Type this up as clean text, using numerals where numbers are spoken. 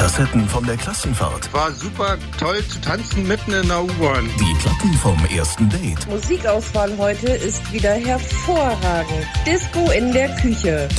Kassetten von der Klassenfahrt. War super toll zu tanzen mitten in der U-Bahn. Die Platten vom ersten Date. Musikauswahl heute ist wieder hervorragend. Disco in der Küche.